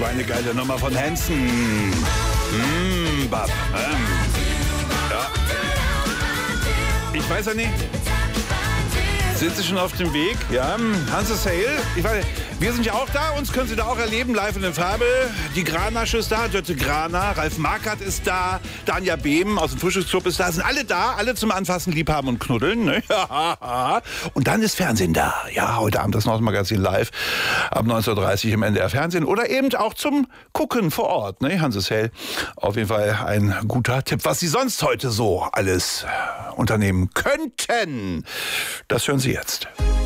schweinegeile Nummer von Hanson. Bab. Ja. Ich weiß ja nicht. Sind Sie schon auf dem Weg? Ja, Hansa Sale. Ich weiß, wir sind ja auch da, uns können Sie da auch erleben, live in der Farbe. Die Granasche ist da, Dörte Grana, Ralf Markert ist da, Danja Behm aus dem Frühstücksclub ist da. Sind alle da, alle zum Anfassen, Liebhaben und Knuddeln. Ne? Und dann ist Fernsehen da. Ja, heute Abend das Nordmagazin live ab 19:30 Uhr im NDR Fernsehen. Oder eben auch zum Gucken vor Ort. Ne? Hansa Sale, auf jeden Fall ein guter Tipp, was Sie sonst heute so alles unternehmen könnten. Das hören Sie jetzt.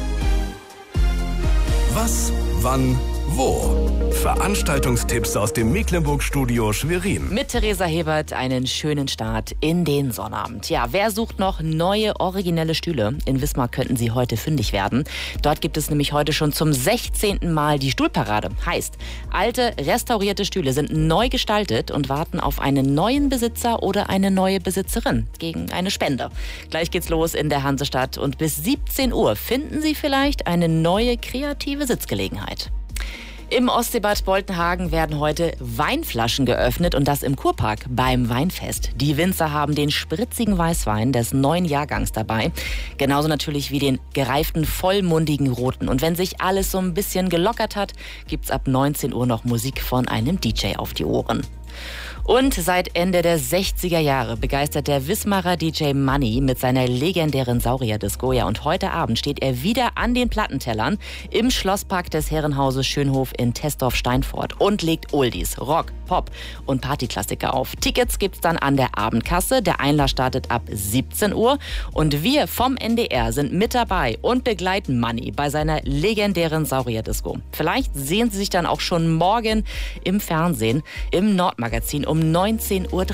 Was, wann, wo? Veranstaltungstipps aus dem Mecklenburg-Studio Schwerin. Mit Theresa Hebert einen schönen Start in den Sonnabend. Ja, wer sucht noch neue, originelle Stühle? In Wismar könnten sie heute fündig werden. Dort gibt es nämlich heute schon zum 16. Mal die Stuhlparade. Heißt, alte, restaurierte Stühle sind neu gestaltet und warten auf einen neuen Besitzer oder eine neue Besitzerin gegen eine Spende. Gleich geht's los in der Hansestadt und bis 17 Uhr finden Sie vielleicht eine neue kreative Sitzgelegenheit. Im Ostseebad Boltenhagen werden heute Weinflaschen geöffnet und das im Kurpark beim Weinfest. Die Winzer haben den spritzigen Weißwein des neuen Jahrgangs dabei. Genauso natürlich wie den gereiften, vollmundigen Roten. Und wenn sich alles so ein bisschen gelockert hat, gibt's ab 19 Uhr noch Musik von einem DJ auf die Ohren. Und seit Ende der 60er Jahre begeistert der Wismarer DJ Money mit seiner legendären Saurier-Disco. Ja, und heute Abend steht er wieder an den Plattentellern im Schlosspark des Herrenhauses Schönhof in Tesdorf-Steinfort und legt Oldies, Rock, Pop und Partyklassiker auf. Tickets gibt's dann an der Abendkasse. Der Einlass startet ab 17 Uhr. Und wir vom NDR sind mit dabei und begleiten Money bei seiner legendären Saurier-Disco. Vielleicht sehen Sie sich dann auch schon morgen im Fernsehen, im Nordmagazin um 19:30 Uhr.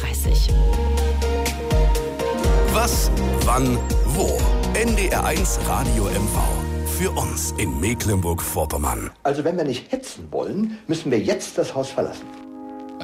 Was, wann, wo? NDR1 Radio MV. Für uns in Mecklenburg-Vorpommern. Also wenn wir nicht hetzen wollen, müssen wir jetzt das Haus verlassen.